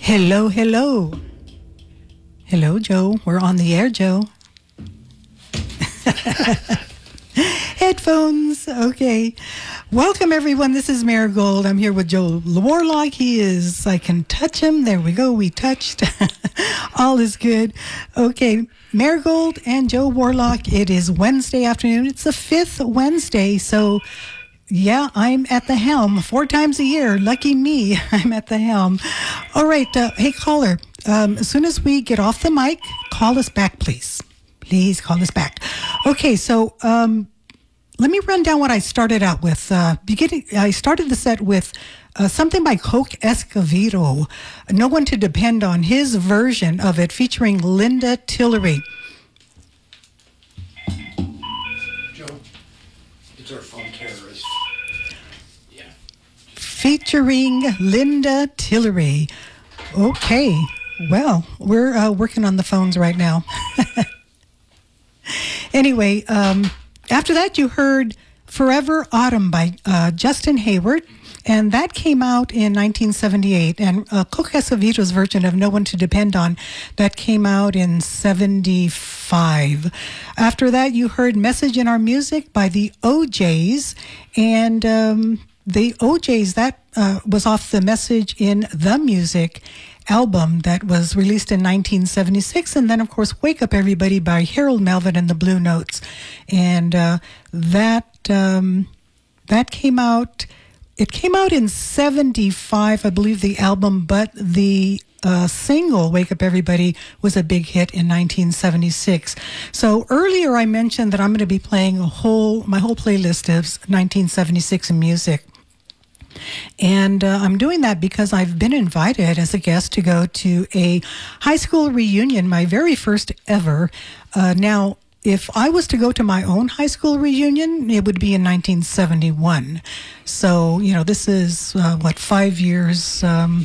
Hello, hello. Hello, Joe. We're on the air, Joe. Headphones. Okay. Welcome, everyone. This is Marigold. I'm here with Joe Warlock. I can touch him. There we go. We touched. All is good. Okay. Marigold and Joe Warlock. It is Wednesday afternoon. It's the 5th Wednesday. So, yeah, I'm at the helm 4 times a year. Lucky me. I'm at the helm. All right. Hey, caller. As soon as we get off the mic, call us back, please. Please call us back. Okay, so let me run down what I started out with. I started the set with something by Coke Escovedo, No One to Depend On, his version of it featuring Linda Tillery. Joe, it's our phone terrorist. Yeah. Featuring Linda Tillery. Okay, well, we're working on the phones right now. Anyway, after that, you heard Forever Autumn by Justin Hayward, and that came out in 1978. And Coke Escovedo's version of No One to Depend On, that came out in 75. After that, you heard Message in Our Music by the OJs, and the OJs, that was off the Message in the Music album that was released in 1976, and then of course Wake Up Everybody by Harold Melvin and the Blue Notes, and that came out. It came out in 75, I believe, the album, but the single Wake Up Everybody was a big hit in 1976. So earlier I mentioned that I'm going to be playing my whole playlist of 1976 music. And I'm doing that because I've been invited as a guest to go to a high school reunion, my very first ever. Now, if I was to go to my own high school reunion, it would be in 1971. So, this is, 5 years